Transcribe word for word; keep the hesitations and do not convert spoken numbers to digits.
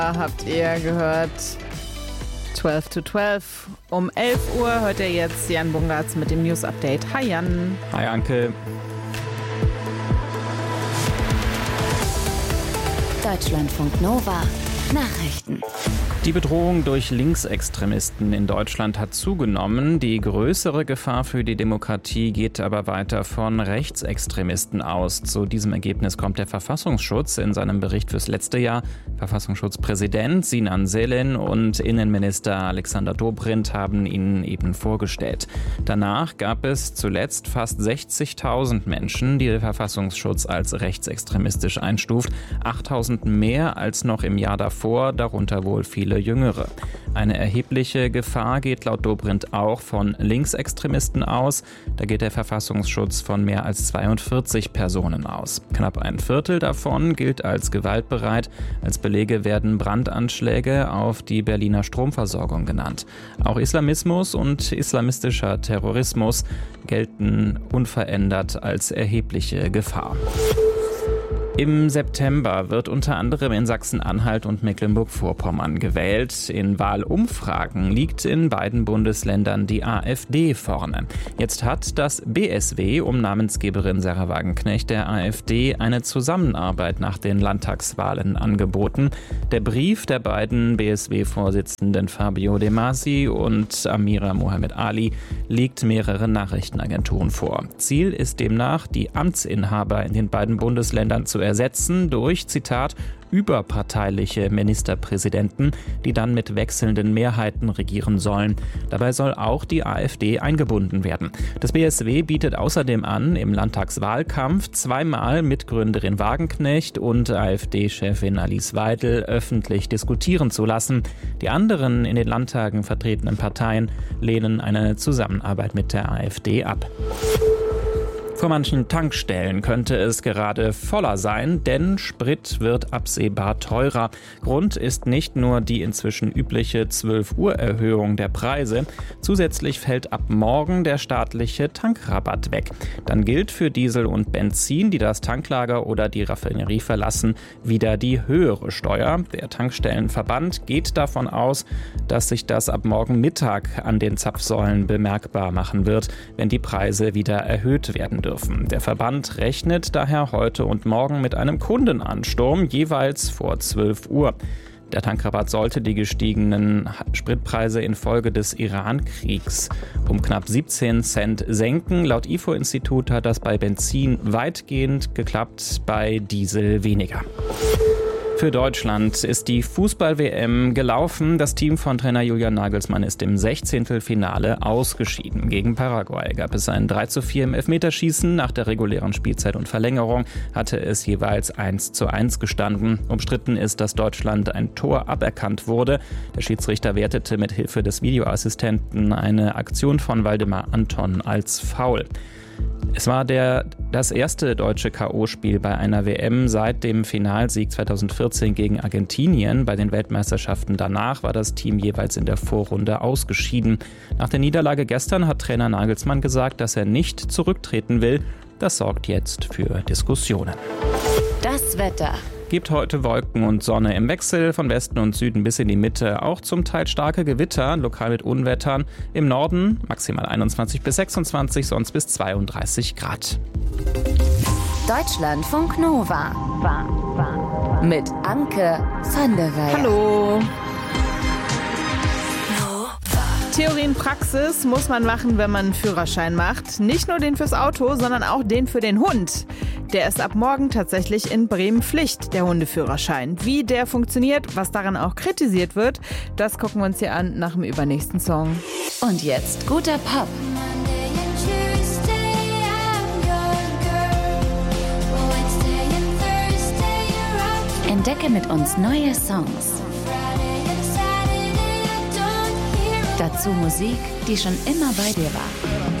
Habt ihr gehört? zwölf to zwölf. Um elf Uhr hört ihr jetzt Jan Bungartz mit dem News Update. Hi Jan. Hi Anke. Deutschlandfunk Nova. Nachrichten. Die Bedrohung durch Linksextremisten in Deutschland hat zugenommen. Die größere Gefahr für die Demokratie geht aber weiter von Rechtsextremisten aus. Zu diesem Ergebnis kommt der Verfassungsschutz in seinem Bericht fürs letzte Jahr. Verfassungsschutzpräsident Sinan Selin und Innenminister Alexander Dobrindt haben ihn eben vorgestellt. Danach gab es zuletzt fast sechzigtausend Menschen, die der Verfassungsschutz als rechtsextremistisch einstuft. achttausend mehr als noch im Jahr davor, darunter wohl viele Jüngere. Eine erhebliche Gefahr geht laut Dobrindt auch von Linksextremisten aus. Da geht der Verfassungsschutz von mehr als zweiundvierzig Personen aus. Knapp ein Viertel davon gilt als gewaltbereit. Als Belege werden Brandanschläge auf die Berliner Stromversorgung genannt. Auch Islamismus und islamistischer Terrorismus gelten unverändert als erhebliche Gefahr. Im September wird unter anderem in Sachsen-Anhalt und Mecklenburg-Vorpommern gewählt. In Wahlumfragen liegt in beiden Bundesländern die AfD vorne. Jetzt hat das B S W um Namensgeberin Sahra Wagenknecht der AfD eine Zusammenarbeit nach den Landtagswahlen angeboten. Der Brief der beiden B S W-Vorsitzenden Fabio De Masi und Amira Mohamed Ali liegt mehreren Nachrichtenagenturen vor. Ziel ist demnach, die Amtsinhaber in den beiden Bundesländern zu ersetzen durch, Zitat, überparteiliche Ministerpräsidenten, die dann mit wechselnden Mehrheiten regieren sollen. Dabei soll auch die AfD eingebunden werden. Das B S W bietet außerdem an, im Landtagswahlkampf zweimal Mitgründerin Wagenknecht und AfD-Chefin Alice Weidel öffentlich diskutieren zu lassen. Die anderen in den Landtagen vertretenen Parteien lehnen eine Zusammenarbeit mit der AfD ab. Vor manchen Tankstellen könnte es gerade voller sein, denn Sprit wird absehbar teurer. Grund ist nicht nur die inzwischen übliche zwölf Uhr Erhöhung der Preise. Zusätzlich fällt ab morgen der staatliche Tankrabatt weg. Dann gilt für Diesel und Benzin, die das Tanklager oder die Raffinerie verlassen, wieder die höhere Steuer. Der Tankstellenverband geht davon aus, dass sich das ab morgen Mittag an den Zapfsäulen bemerkbar machen wird, wenn die Preise wieder erhöht werden dürfen. Der Verband rechnet daher heute und morgen mit einem Kundenansturm, jeweils vor zwölf Uhr. Der Tankrabatt sollte die gestiegenen Spritpreise infolge des Iran-Kriegs um knapp siebzehn Cent senken. Laut I F O-Institut hat das bei Benzin weitgehend geklappt, bei Diesel weniger. Für Deutschland ist die Fußball-W M gelaufen. Das Team von Trainer Julian Nagelsmann ist im Sechzehntelfinale ausgeschieden. Gegen Paraguay gab es ein drei zu vier im Elfmeterschießen. Nach der regulären Spielzeit und Verlängerung hatte es jeweils eins zu eins gestanden. Umstritten ist, dass Deutschland ein Tor aberkannt wurde. Der Schiedsrichter wertete mit Hilfe des Videoassistenten eine Aktion von Waldemar Anton als Foul. Es war der, das erste deutsche K O-Spiel bei einer W M seit dem Finalsieg zweitausendvierzehn gegen Argentinien. Bei den Weltmeisterschaften danach war das Team jeweils in der Vorrunde ausgeschieden. Nach der Niederlage gestern hat Trainer Nagelsmann gesagt, dass er nicht zurücktreten will. Das sorgt jetzt für Diskussionen. Das Wetter. Gibt heute Wolken und Sonne im Wechsel von Westen und Süden bis in die Mitte. Auch zum Teil starke Gewitter, lokal mit Unwettern. Im Norden maximal einundzwanzig bis sechsundzwanzig, sonst bis zweiunddreißig Grad. Deutschlandfunk Nova. Mit Anke van der Weyer. Hallo. Theorie und Praxis muss man machen, wenn man einen Führerschein macht. Nicht nur den fürs Auto, sondern auch den für den Hund. Der ist ab morgen tatsächlich in Bremen Pflicht, der Hundeführerschein. Wie der funktioniert, was daran auch kritisiert wird, das gucken wir uns hier an nach dem übernächsten Song. Und jetzt guter Pop. Entdecke mit uns neue Songs. Dazu Musik, die schon immer bei dir war.